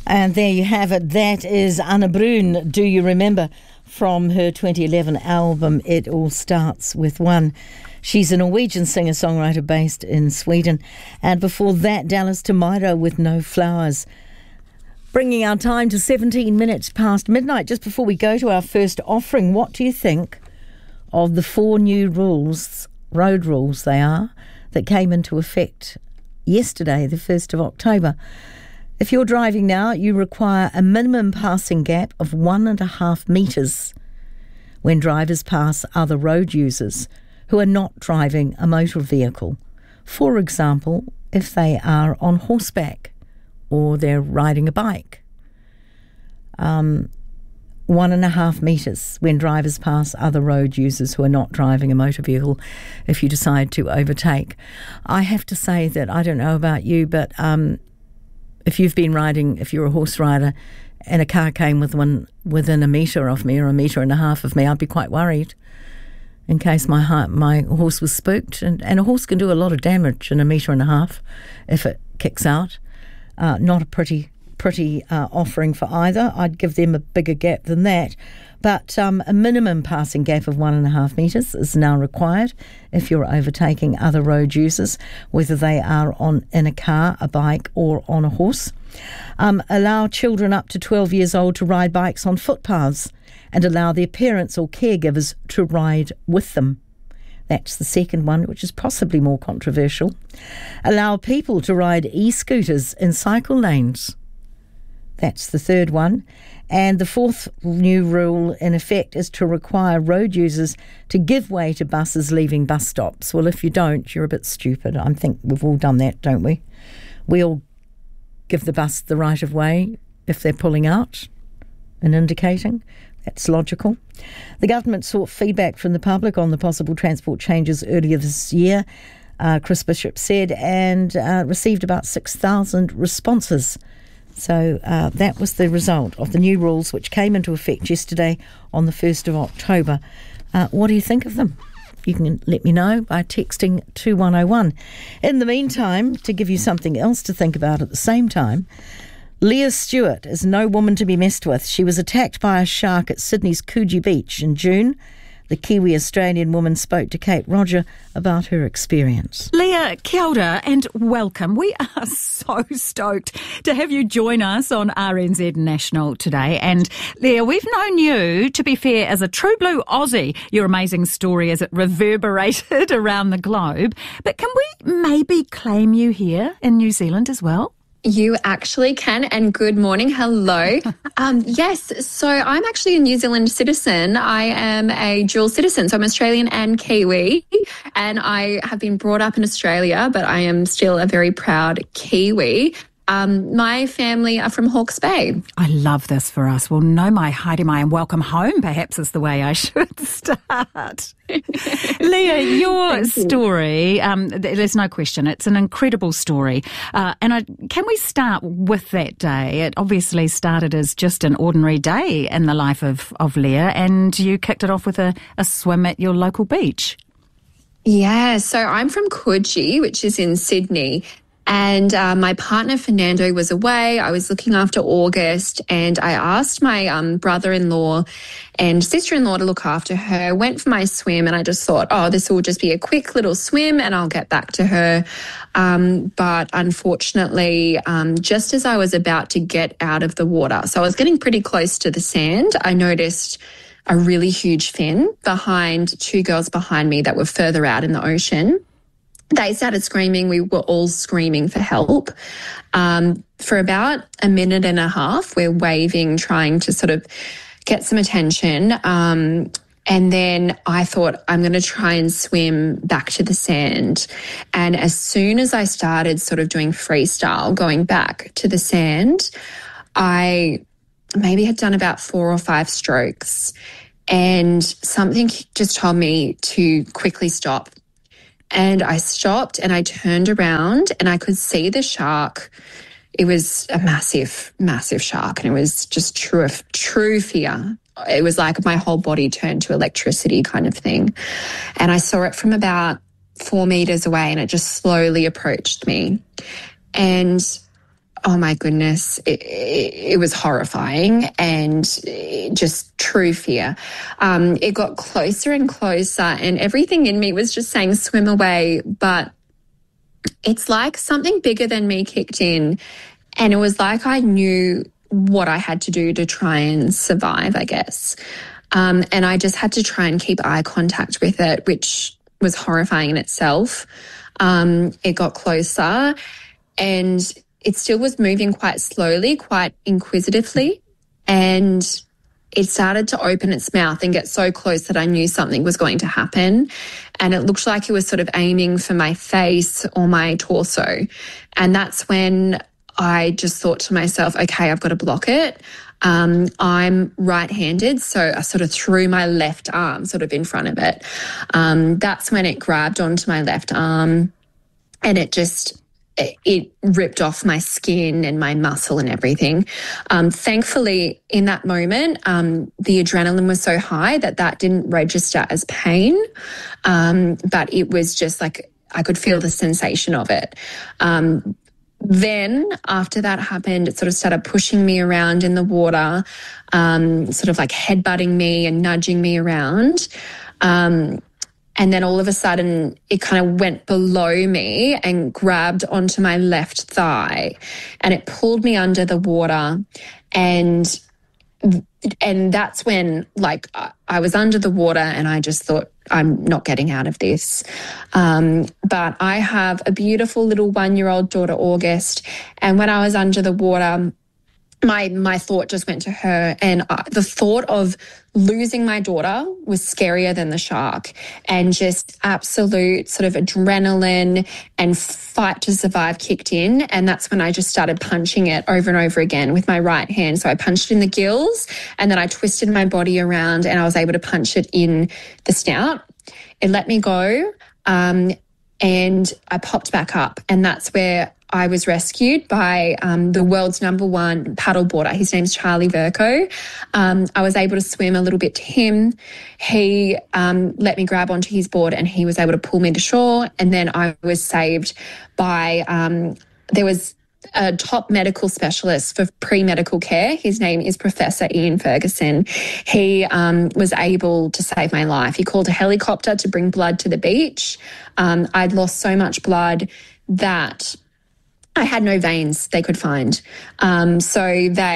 And there you have it. That is Anna Brun, Do You Remember, from her 2011 album It All Starts With One. She's a Norwegian singer-songwriter based in Sweden. And before that, Dallas Tomato with No Flowers. Bringing our time to 17 minutes past midnight. Just before we go to our first offering, what do you think of the 4 new rules, road rules they are, that came into effect yesterday, the 1st of October? If you're driving now, you require a minimum passing gap of 1.5 metres when drivers pass other road users who are not driving a motor vehicle. For example, if they are on horseback or they're riding a bike. 1.5 metres when drivers pass other road users who are not driving a motor vehicle if you decide to overtake. I have to say that, I don't know about you, but if you've been riding, if you're a horse rider and a car came within a metre of me or 1.5 metres of me, I'd be quite worried in case my horse was spooked. And a horse can do a lot of damage in 1.5 metres if it kicks out. Not a pretty offering for either. I'd give them a bigger gap than that. But a minimum passing gap of 1.5 metres is now required if you're overtaking other road users, whether they are in a car, a bike or on a horse. Allow children up to 12 years old to ride bikes on footpaths and allow their parents or caregivers to ride with them. That's the second one, which is possibly more controversial. Allow people to ride e-scooters in cycle lanes. That's the third one. And the fourth new rule in effect is to require road users to give way to buses leaving bus stops. Well, if you don't, you're a bit stupid. I think we've all done that, don't we? We all give the bus the right of way if they're pulling out and indicating. That's logical. The government sought feedback from the public on the possible transport changes earlier this year, Chris Bishop said, and received about 6,000 responses. So that was the result of the new rules which came into effect yesterday on the 1st of October. What do you think of them? You can let me know by texting 2101. In the meantime, to give you something else to think about at the same time, Leah Stewart is no woman to be messed with. She was attacked by a shark at Sydney's Coogee Beach in June. The Kiwi-Australian woman spoke to Kate Roger about her experience. Leah, kia ora and welcome. We are so stoked to have you join us on RNZ National today. And Leah, we've known you, to be fair, as a true blue Aussie. Your amazing story as it reverberated around the globe. But can we maybe claim you here in New Zealand as well? You actually can, and good morning. Hello. Yes, so I'm actually a New Zealand citizen. I am a dual citizen, so I'm Australian and Kiwi, and I have been brought up in Australia, but I am still a very proud Kiwi. My family are from Hawke's Bay. I love this for us. Well, no mai, haere mai, and welcome home, perhaps is the way I should start. Leah, your story, there's no question, it's an incredible story. Can we start with that day? It obviously started as just an ordinary day in the life of Leah, and you kicked it off with a swim at your local beach. Yeah, so I'm from Coogee, which is in Sydney. And my partner, Fernando, was away. I was looking after August, and I asked my brother-in-law and sister-in-law to look after her, went for my swim, and I just thought, this will just be a quick little swim and I'll get back to her. But unfortunately, just as I was about to get out of the water, so I was getting pretty close to the sand, I noticed a really huge fin behind 2 girls behind me that were further out in the ocean. They started screaming. We were all screaming for help. For about 1.5 minutes, we're waving, trying to sort of get some attention. And then I thought, I'm going to try and swim back to the sand. And as soon as I started sort of doing freestyle, going back to the sand, I maybe had done about 4 or 5 strokes. And something just told me to quickly stop. And I stopped and I turned around and I could see the shark. It was a massive, massive shark, and it was just true fear. It was like my whole body turned to electricity kind of thing. And I saw it from about 4 meters away, and it just slowly approached me. And oh my goodness, it was horrifying and just true fear. It got closer and closer, and everything in me was just saying, swim away. But it's like something bigger than me kicked in, and it was like I knew what I had to do to try and survive, I guess. And I just had to try and keep eye contact with it, which was horrifying in itself. It got closer, and it still was moving quite slowly, quite inquisitively, and it started to open its mouth and get so close that I knew something was going to happen. And it looked like it was sort of aiming for my face or my torso. And that's when I just thought to myself, okay, I've got to block it. I'm right-handed, so I sort of threw my left arm sort of in front of it. That's when it grabbed onto my left arm, and it ripped off my skin and my muscle and everything. Thankfully, in that moment, the adrenaline was so high that didn't register as pain, but it was just like I could feel the sensation of it. Then after that happened, it sort of started pushing me around in the water, sort of like headbutting me and nudging me around. And then all of a sudden it kind of went below me and grabbed onto my left thigh, and it pulled me under the water. And that's when, like, I was under the water and I just thought, I'm not getting out of this. But I have a beautiful little 1-year-old daughter, August, and when I was under the water, my thought just went to her, and the thought of losing my daughter was scarier than the shark, and just absolute sort of adrenaline and fight to survive kicked in. And that's when I just started punching it over and over again with my right hand. So I punched in the gills, and then I twisted my body around and I was able to punch it in the snout. It let me go, and I popped back up, and that's where I was rescued by the world's #1 paddleboarder. His name's Charlie Vercoe. I was able to swim a little bit to him. He let me grab onto his board, and he was able to pull me to shore. And then I was saved by, there was a top medical specialist for pre-medical care. His name is Professor Ian Ferguson. He was able to save my life. He called a helicopter to bring blood to the beach. I'd lost so much blood that I had no veins they could find. So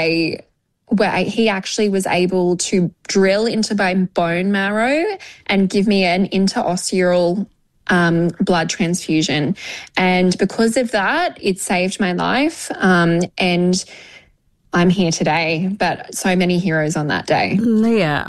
he actually was able to drill into my bone marrow and give me an interosseous blood transfusion. And because of that, it saved my life. And I'm here today, but so many heroes on that day. Leah,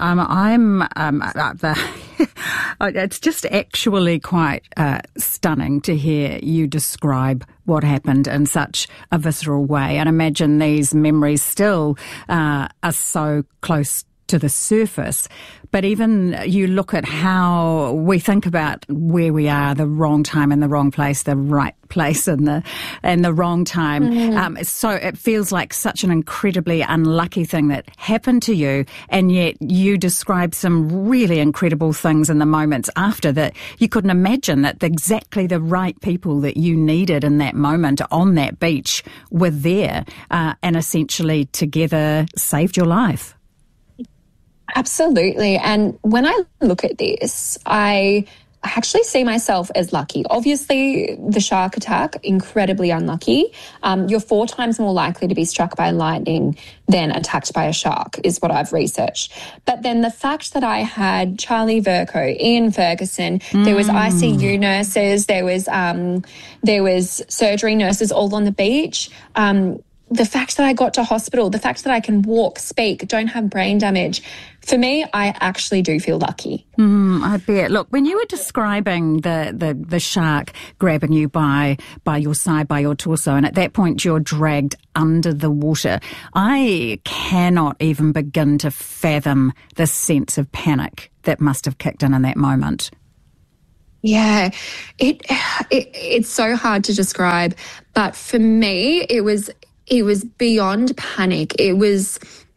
it's just actually quite stunning to hear you describe what happened in such a visceral way. And imagine these memories still are so close to the surface. But even you look at how we think about where we are, the wrong time in the wrong place, the right place in the wrong time. So it feels like such an incredibly unlucky thing that happened to you, and yet you describe some really incredible things in the moments after that. You couldn't imagine that exactly the right people that you needed in that moment on that beach were there and essentially together saved your life. Absolutely. And when I look at this, I actually see myself as lucky. Obviously, the shark attack, incredibly unlucky. You're 4 times more likely to be struck by lightning than attacked by a shark, is what I've researched. But then the fact that I had Charlie Vercoe, Ian Ferguson, there was ICU nurses, there was surgery nurses all on the beach. The fact that I got to hospital, the fact that I can walk, speak, don't have brain damage, for me, I actually do feel lucky. I bet. Look, when you were describing the shark grabbing you by your side, by your torso, and at that point you're dragged under the water, I cannot even begin to fathom the sense of panic that must have kicked in that moment. Yeah, it's so hard to describe, but for me, it was beyond panic. It was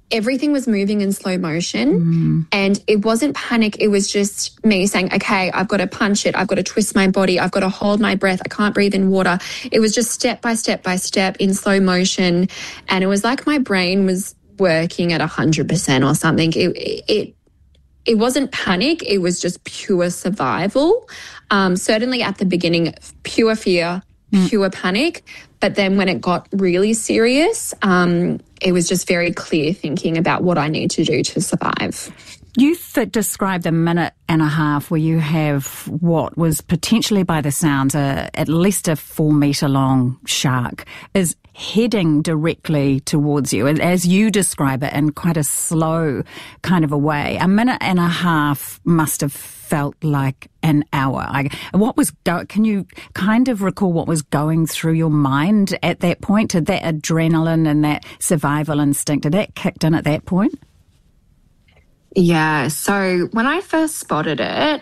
everything was moving in slow motion, and it wasn't panic. It was just me saying, okay, I've got to punch it. I've got to twist my body. I've got to hold my breath. I can't breathe in water. It was just step by step by step in slow motion. And it was like my brain was working at 100% or something. It wasn't panic. It was just pure survival. Certainly at the beginning, pure fear, pure panic. But then when it got really serious, it was just very clear thinking about what I need to do to survive. You described a minute and a half where you have what was potentially, by the sounds, at least a 4 metre long shark is heading directly towards you, as you describe it, in quite a slow kind of a way. A minute and a half must have felt like an hour. Can you kind of recall what was going through your mind at that point? Did that adrenaline and that survival instinct, did that kicked in at that point? Yeah. So when I first spotted it,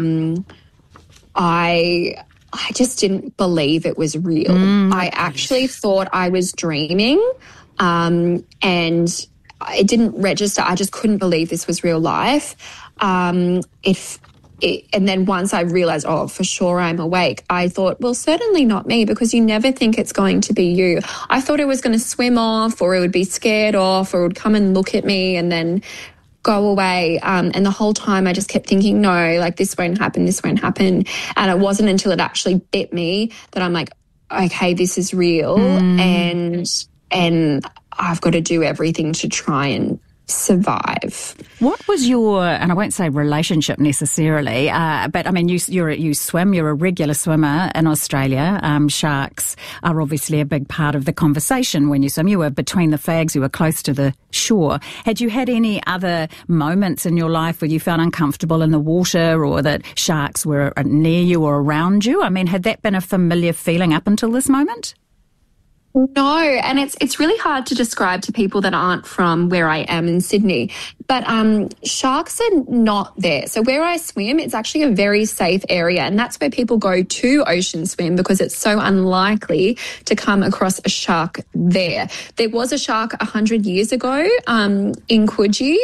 I just didn't believe it was real. I actually thought I was dreaming, and it didn't register. I just couldn't believe this was real life. And then once I realised, oh, for sure I'm awake, I thought, well, certainly not me, because you never think it's going to be you. I thought it was going to swim off, or it would be scared off, or it would come and look at me and then go away. And the whole time I just kept thinking, no, like this won't happen. And it wasn't until it actually bit me that I'm like, okay, this is real. And I've got to do everything to try and survive. What was your, and I won't say relationship necessarily, but I mean, you swim, you're a regular swimmer in Australia. Sharks are obviously a big part of the conversation when you swim. You were between the flags, you were close to the shore. Had you had any other moments in your life where you felt uncomfortable in the water, or that sharks were near you or around you? I mean, had that been a familiar feeling up until this moment? No, and it's really hard to describe to people that aren't from where I am in Sydney. But sharks are not there. So where I swim, it's actually a very safe area, and that's where people go to ocean swim because it's so unlikely to come across a shark there. There was a shark 100 years ago in Coogee.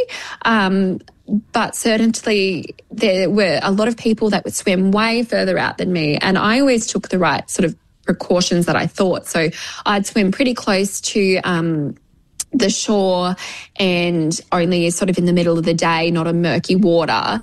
But certainly there were a lot of people that would swim way further out than me, and I always took the right sort of precautions that I thought. So I'd swim pretty close to the shore, and only sort of in the middle of the day, not on murky water.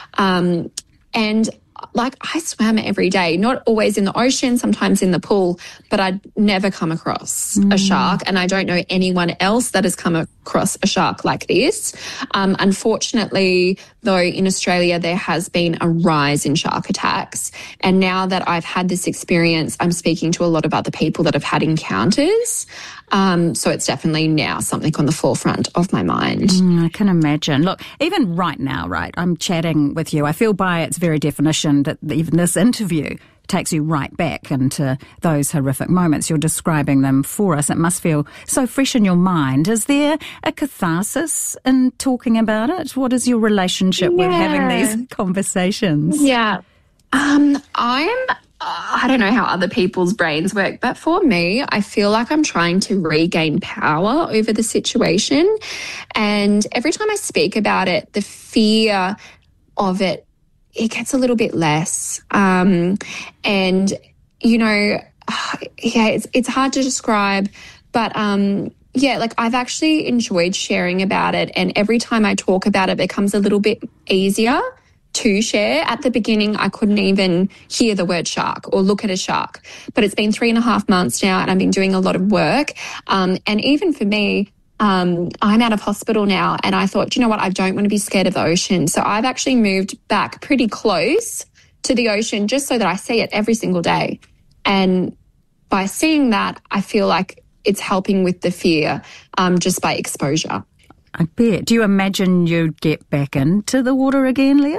And like I swam every day, not always in the ocean, sometimes in the pool, but I'd never come across a shark. And I don't know anyone else that has come across a shark like this. Unfortunately, though, in Australia, there has been a rise in shark attacks. And now that I've had this experience, I'm speaking to a lot of other people that have had encounters. So it's definitely now something on the forefront of my mind. I can imagine. Look, even right now, right, I'm chatting with you. I feel by its very definition that even this interview takes you right back into those horrific moments. You're describing them for us. It must feel so fresh in your mind. Is there a catharsis in talking about it? What is your relationship with having these conversations? Yeah. I don't know how other people's brains work, but for me, I feel like I'm trying to regain power over the situation. And every time I speak about it, the fear of it gets a little bit less. And, you know, it's hard to describe, but like I've actually enjoyed sharing about it. And every time I talk about it, it becomes a little bit easier to share. At the beginning, I couldn't even hear the word shark or look at a shark. But it's been 3.5 months now, and I've been doing a lot of work. And even for me, I'm out of hospital now, and I thought, you know what, I don't want to be scared of the ocean. So I've actually moved back pretty close to the ocean just so that I see it every single day. And by seeing that, I feel like it's helping with the fear just by exposure. I bet. Do you imagine you'd get back into the water again, Leah?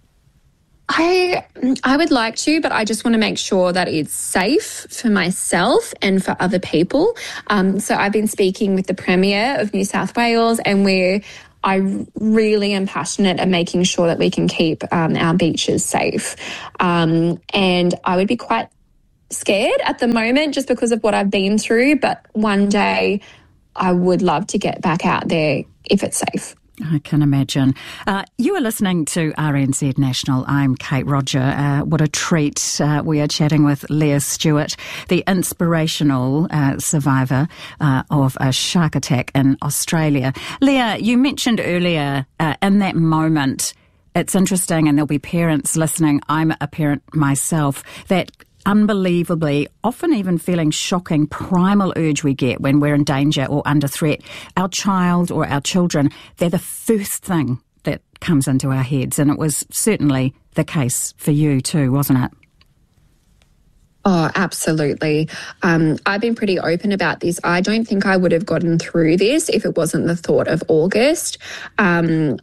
I would like to, but I just want to make sure that it's safe for myself and for other people. So I've been speaking with the Premier of New South Wales, and I really am passionate at making sure that we can keep our beaches safe. And I would be quite scared at the moment just because of what I've been through, but one day I would love to get back out there if it's safe. I can imagine. You are listening to RNZ National. I'm Kate Roger. What a treat. We are chatting with Leah Stewart, the inspirational survivor of a shark attack in Australia. Leah, you mentioned earlier in that moment, it's interesting, and there'll be parents listening, I'm a parent myself, that unbelievably, often even feeling shocking, primal urge we get when we're in danger or under threat. Our child or our children, they're the first thing that comes into our heads. And it was certainly the case for you too, wasn't it? Oh, absolutely. I've been pretty open about this. I don't think I would have gotten through this if it wasn't the thought of August. When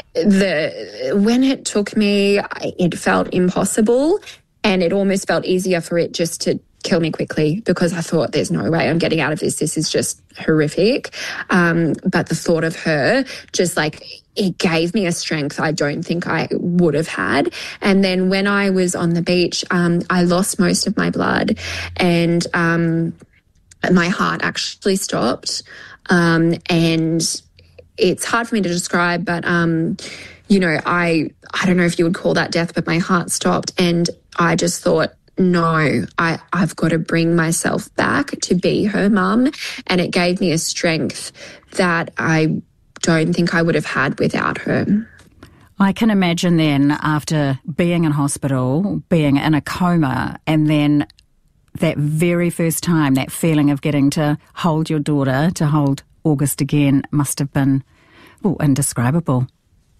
it took me, it felt impossible. And it almost felt easier for it just to kill me quickly, because I thought, there's no way I'm getting out of this. This is just horrific. But the thought of her just it gave me a strength I don't think I would have had. And then when I was on the beach, I lost most of my blood, and my heart actually stopped. And it's hard for me to describe, but I don't know if you would call that death, but my heart stopped, and I just thought, no, I've got to bring myself back to be her mum. And it gave me a strength that I don't think I would have had without her. I can imagine then, after being in hospital, being in a coma, and then that very first time, that feeling of getting to hold your daughter, to hold August again, must have been, indescribable.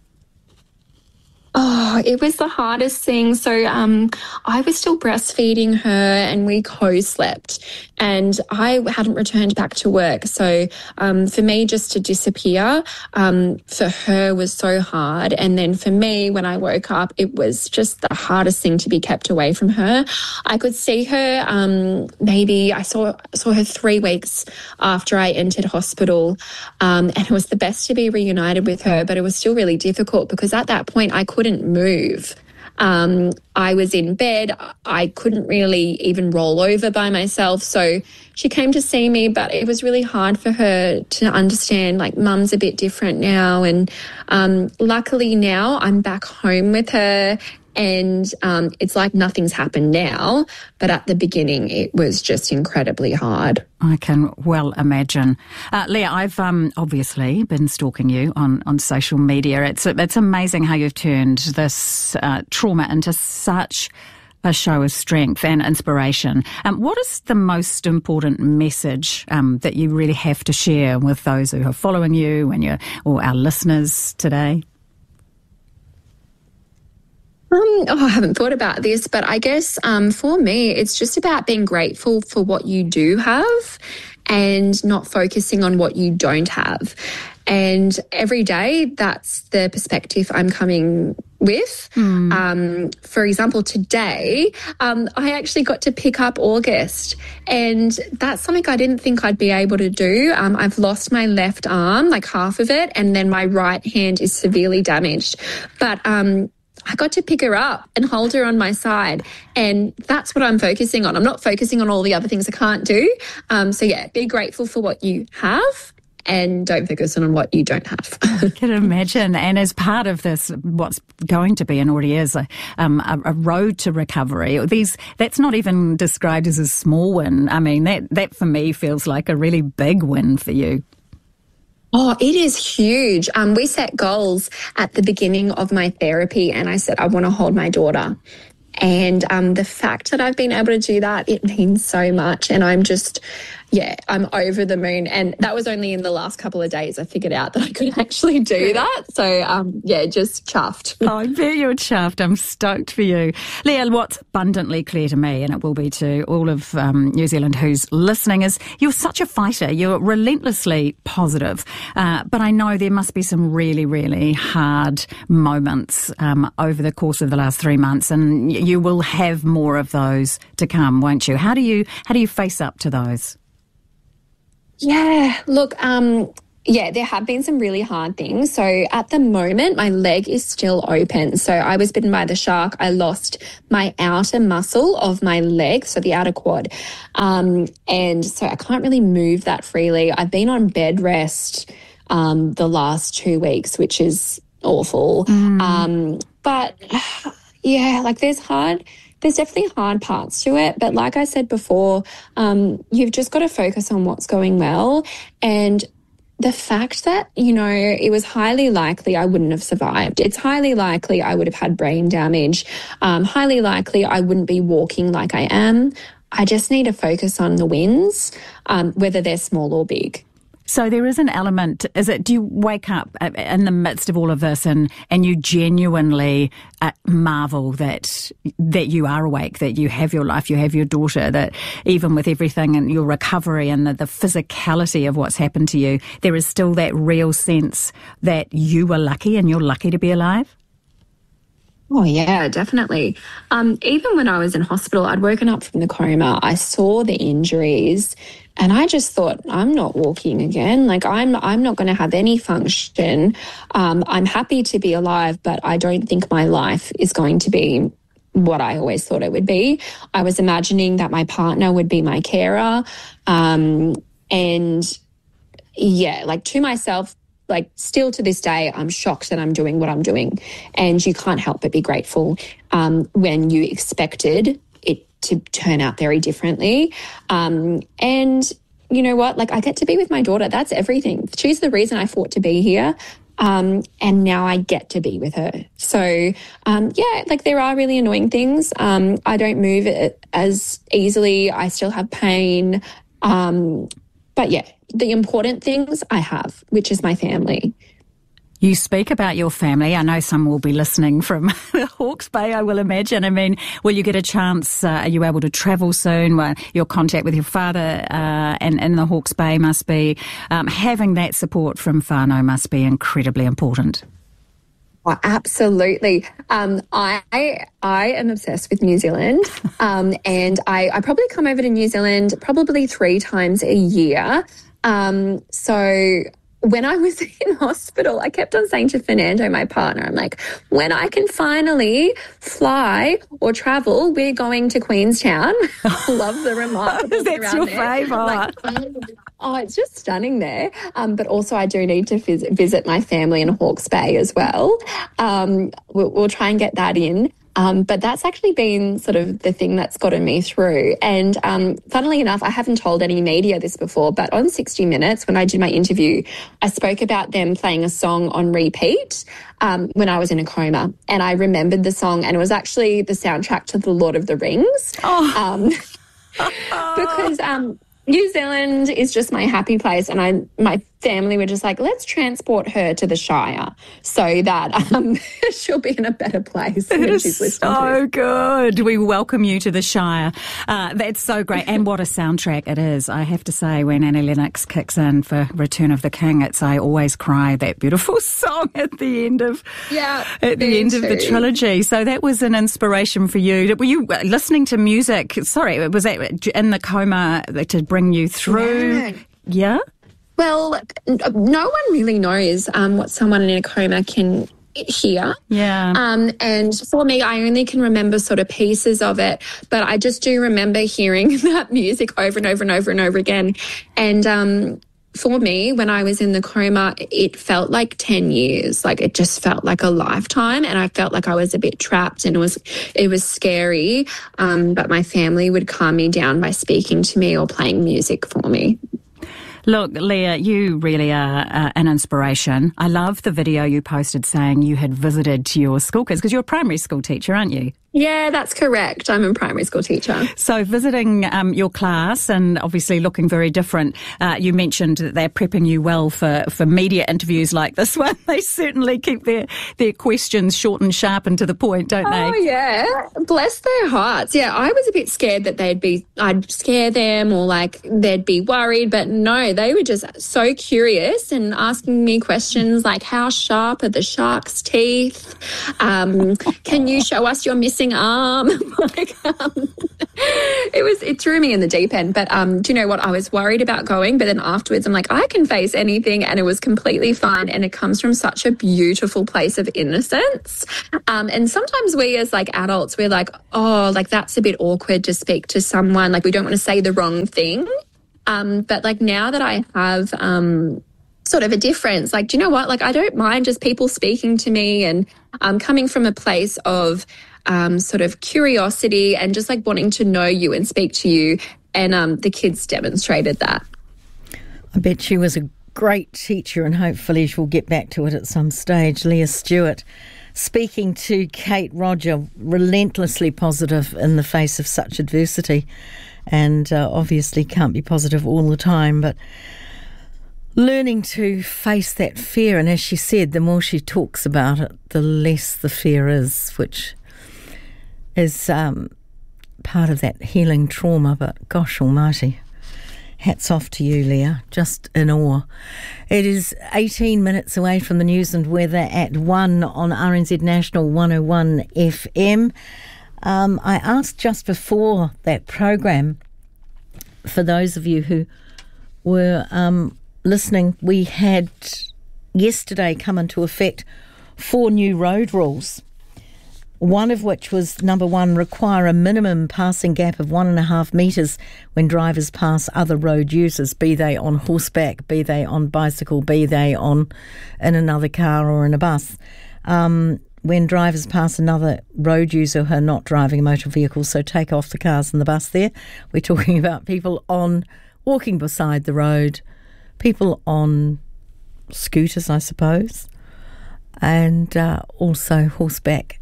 Oh, it was the hardest thing. So I was still breastfeeding her, and we co-slept, and I hadn't returned back to work. So for me, just to disappear for her was so hard. And then for me, when I woke up, it was just the hardest thing to be kept away from her. I could see her maybe I saw her 3 weeks after I entered hospital, and it was the best to be reunited with her, but it was still really difficult because at that point I couldn't move. I was in bed. I couldn't really even roll over by myself. So she came to see me, but it was really hard for her to understand, mum's a bit different now. And luckily now I'm back home with her, and it's like nothing's happened now. But at the beginning, it was just incredibly hard. I can well imagine. Leah, I've obviously been stalking you on social media. It's amazing how you've turned this trauma into such a show of strength and inspiration. What is the most important message that you really have to share with those who are following you or our listeners today? I haven't thought about this, but I guess for me, it's just about being grateful for what you do have and not focusing on what you don't have. And every day, that's the perspective I'm coming with. For example, today, I actually got to pick up August, and that's something I didn't think I'd be able to do. I've lost my left arm, half of it, and then my right hand is severely damaged. But I got to pick her up and hold her on my side, and that's what I'm focusing on. I'm not focusing on all the other things I can't do. Be grateful for what you have and don't focus on what you don't have. I can imagine. And as part of this, what's going to be and already is a road to recovery, that's not even described as a small win. I mean, that for me feels like a really big win for you. Oh, it is huge. We set goals at the beginning of my therapy, and I said, I want to hold my daughter. And the fact that I've been able to do that, it means so much. And I'm just, I'm over the moon. And that was only in the last couple of days I figured out that I could actually do that. So, just chuffed. Oh, I bet you're chuffed. I'm stoked for you. Leah, what's abundantly clear to me, and it will be to all of New Zealand who's listening, is you're such a fighter. You're relentlessly positive. But I know there must be some really, really hard moments over the course of the last 3 months, and you will have more of those to come, won't you? How do you face up to those? Yeah, look, there have been some really hard things. So at the moment, my leg is still open. So I was bitten by the shark. I lost my outer muscle of my leg, so the outer quad. And so I can't really move that freely. I've been on bed rest the last 2 weeks, which is awful. But yeah, like there's definitely hard parts to it. But like I said before, you've just got to focus on what's going well. And the fact that, you know, it was highly likely I wouldn't have survived. It's highly likely I would have had brain damage. Highly likely I wouldn't be walking like I am. I just need to focus on the wins, whether they're small or big. So there is an element, do you wake up in the midst of all of this and you genuinely marvel that you are awake, that you have your life, you have your daughter, that even with everything and your recovery and the physicality of what's happened to you, there is still that real sense that you were lucky and you're lucky to be alive? Oh, yeah, definitely. Even when I was in hospital, I'd woken up from the coma, I saw the injuries and I just thought, I'm not walking again. Like, I'm not going to have any function. I'm happy to be alive, but I don't think my life is going to be what I always thought it would be. I was imagining that my partner would be my carer. And yeah, like to myself, like still to this day, I'm shocked that I'm doing what I'm doing. And you can't help but be grateful when you expected it to turn out very differently. And you know what? Like I get to be with my daughter. That's everything. She's the reason I fought to be here. And now I get to be with her. So, yeah, like there are really annoying things. I don't move as easily. I still have pain. But yeah, the important things I have, which is my family. You speak about your family. I know some will be listening from Hawke's Bay, I will imagine. I mean, will you get a chance? Are you able to travel soon? Well, your contact with your father and in the Hawke's Bay must be, having that support from whānau must be incredibly important. Oh, absolutely. I am obsessed with New Zealand, and I probably come over to New Zealand probably 3 times a year. So when I was in hospital, I kept on saying to Fernando, my partner, I'm like, when I can finally fly or travel, we're going to Queenstown. I love the remarkable. That's your favourite. Oh, it's just stunning there. But also I do need to visit my family in Hawke's Bay as well. We'll try and get that in. But that's actually been sort of the thing that's gotten me through. And funnily enough, I haven't told any media this before, but on 60 Minutes, when I did my interview, I spoke about them playing a song on repeat when I was in a coma. And I remembered the song, and it was actually the soundtrack to The Lord of the Rings. Because New Zealand is just my happy place, and my family were just like, let's transport her to the Shire so that she'll be in a better place when she's listening to so good. We welcome you to the Shire. That's so great. And what a soundtrack it is. I have to say, when Annie Lennox kicks in for Return of the King, it's I Always Cry, that beautiful song at the end of the trilogy. So that was an inspiration for you. Were you listening to music? Sorry, was that in the coma to bring you through? Yeah? Well, no one really knows what someone in a coma can hear. Yeah. And for me, I only can remember sort of pieces of it, but I just do remember hearing that music over and over and over and over again. And for me, when I was in the coma, it felt like 10 years. Like it just felt like a lifetime, and I felt like I was a bit trapped, and it was scary. But my family would calm me down by speaking to me or playing music for me. Look, Leah, you really are an inspiration. I love the video you posted saying you had visited your school kids, because you're a primary school teacher, aren't you? Yeah, that's correct. I'm a primary school teacher. So visiting your class and obviously looking very different. You mentioned that they're prepping you well for media interviews like this one. They certainly keep their questions short and sharp and to the point, don't they? Oh, yeah. Bless their hearts. Yeah, I was a bit scared that I'd scare them or like they'd be worried, but no, they were just so curious and asking me questions like, how sharp are the shark's teeth? Can you show us your missing arm? It threw me in the deep end. But do you know what? I was worried about going, but then afterwards I'm like, I can face anything, and it was completely fine. And it comes from such a beautiful place of innocence. And sometimes we as like adults, we're like, oh, like that's a bit awkward to speak to someone. Like we don't want to say the wrong thing. But like now that I have sort of a difference. Like, do you know what? Like, I don't mind just people speaking to me and coming from a place of sort of curiosity and just like wanting to know you and speak to you. And the kids demonstrated that. I bet she was a great teacher, and hopefully she'll get back to it at some stage. Leah Stewart speaking to Kate Roger, relentlessly positive in the face of such adversity, and obviously can't be positive all the time, but learning to face that fear. And as she said, the more she talks about it, the less the fear is, which is part of that healing trauma. But gosh almighty, hats off to you, Leah. Just in awe. It is 18 minutes away from the news and weather at 1 on RNZ National 101 FM. I asked just before that program, for those of you who were listening, we had yesterday come into effect 4 new road rules. One of which was, number 1, require a minimum passing gap of 1.5 metres when drivers pass other road users, be they on horseback, be they on bicycle, be they in another car or in a bus. When drivers pass another road user who are not driving a motor vehicle, so take off the cars and the bus there. We're talking about people walking beside the road, people on scooters, I suppose, and also horseback.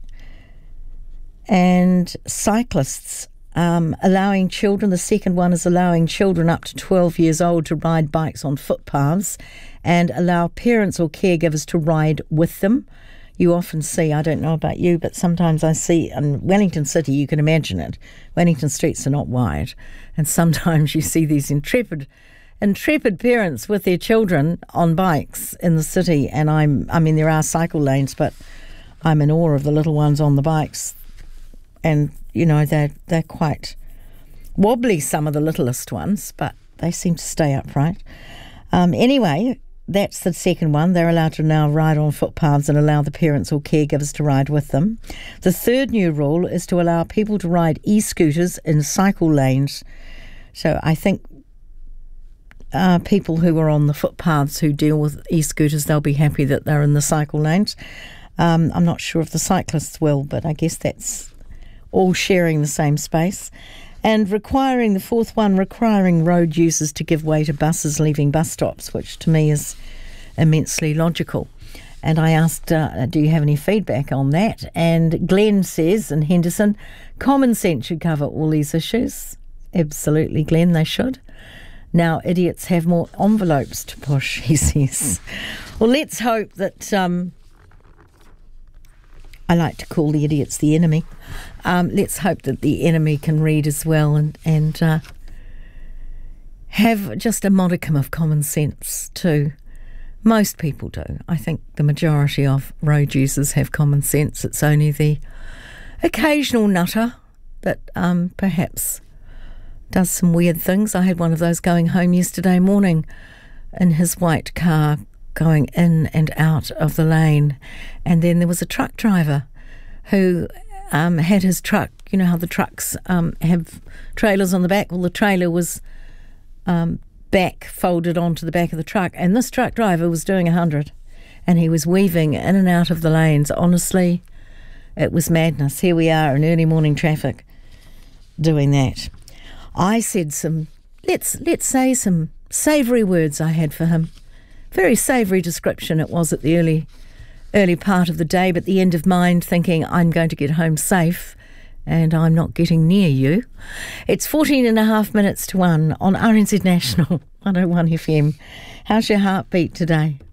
And cyclists, allowing children. The second one is allowing children up to 12 years old to ride bikes on footpaths and allow parents or caregivers to ride with them. You often see, I don't know about you, but sometimes I see in Wellington City, you can imagine it, Wellington streets are not wide, and sometimes you see these intrepid parents with their children on bikes in the city. And I mean, there are cycle lanes, but I'm in awe of the little ones on the bikes. And, you know, they're quite wobbly, some of the littlest ones, but they seem to stay upright. Anyway, that's the second one. They're allowed to now ride on footpaths and allow the parents or caregivers to ride with them. The third new rule is to allow people to ride e-scooters in cycle lanes. So I think people who are on the footpaths who deal with e-scooters, they'll be happy that they're in the cycle lanes. I'm not sure if the cyclists will, but I guess that's all sharing the same space. And the fourth one, requiring road users to give way to buses leaving bus stops, which to me is immensely logical. And I asked, do you have any feedback on that? And Glenn says in Henderson, common sense should cover all these issues. Absolutely, Glenn, they should. Now idiots have more envelopes to push, he says. Well, let's hope that... I like to call the idiots the enemy. Let's hope that the enemy can read as well and have just a modicum of common sense too. Most people do. I think the majority of road users have common sense. It's only the occasional nutter that perhaps does some weird things. I had one of those going home yesterday morning in his white car, going in and out of the lane, and then there was a truck driver who had his truck. You know how the trucks have trailers on the back? Well, the trailer was back folded onto the back of the truck, and this truck driver was doing 100, and he was weaving in and out of the lanes. Honestly, it was madness. Here we are in early morning traffic doing that. I said let's say some savoury words I had for him. Very savoury description it was at the early part of the day, but the end of mine thinking I'm going to get home safe and I'm not getting near you. It's 14.5 minutes to 1 on RNZ National 101 FM. How's your heartbeat today?